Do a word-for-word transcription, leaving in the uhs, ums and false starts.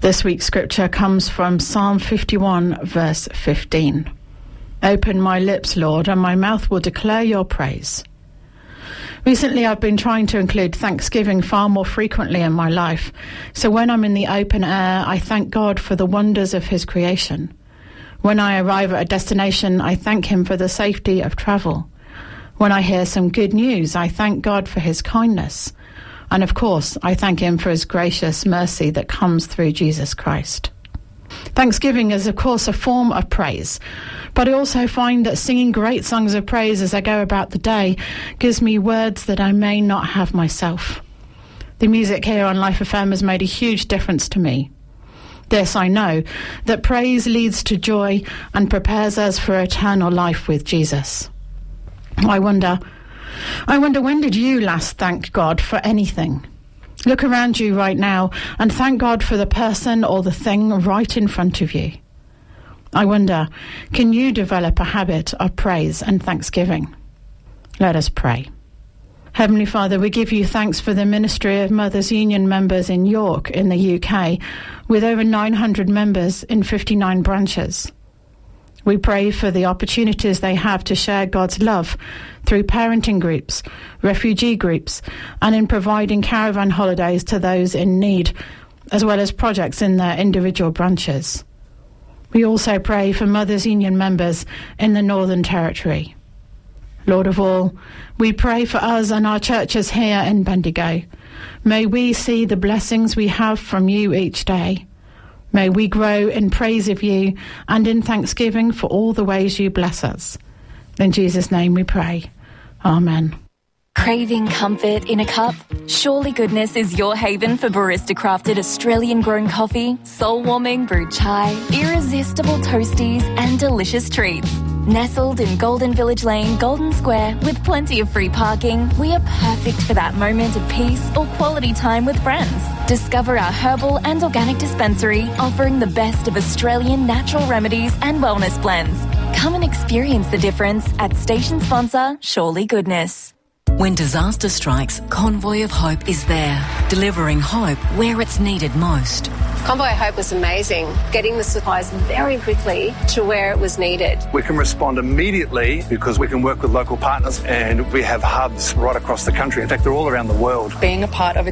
This week's scripture comes from Psalm fifty-one, verse fifteen. Open my lips, Lord, and my mouth will declare your praise. Recently, I've been trying to include Thanksgiving far more frequently in my life. So when I'm in the open air, I thank God for the wonders of his creation. When I arrive at a destination, I thank him for the safety of travel. When I hear some good news, I thank God for his kindness. And of course, I thank him for his gracious mercy that comes through Jesus Christ. Thanksgiving is, of course, a form of praise, but I also find that singing great songs of praise as I go about the day gives me words that I may not have myself. The music here on Life F M has made a huge difference to me. This I know, that praise leads to joy and prepares us for eternal life with Jesus. I wonder, I wonder when did you last thank God for anything? Look around you right now and thank God for the person or the thing right in front of you. I wonder, can you develop a habit of praise and thanksgiving? Let us pray. Heavenly Father, we give you thanks for the ministry of Mothers Union members in York in the U K, with over nine hundred members in fifty-nine branches. We pray for the opportunities they have to share God's love through parenting groups, refugee groups, and in providing caravan holidays to those in need, as well as projects in their individual branches. We also pray for Mothers Union members in the Northern Territory. Lord of all, we pray for us and our churches here in Bendigo. May we see the blessings we have from you each day. May we grow in praise of you and in thanksgiving for all the ways you bless us. In Jesus' name we pray. Amen. Craving comfort in a cup? Surely Goodness is your haven for barista-crafted Australian-grown coffee, soul-warming brewed chai, irresistible toasties and delicious treats. Nestled in Golden Village Lane, Golden Square, with plenty of free parking, we are perfect for that moment of peace or quality time with friends. Discover our herbal and organic dispensary, offering the best of Australian natural remedies and wellness blends. Come and experience the difference at station sponsor Surely Goodness. When disaster strikes, Convoy of Hope is there, delivering hope where it's needed most. Convoy of Hope was amazing, getting the supplies very quickly to where it was needed. We can respond immediately because we can work with local partners, and we have hubs right across the country. In fact, they're all around the world. Being a part of a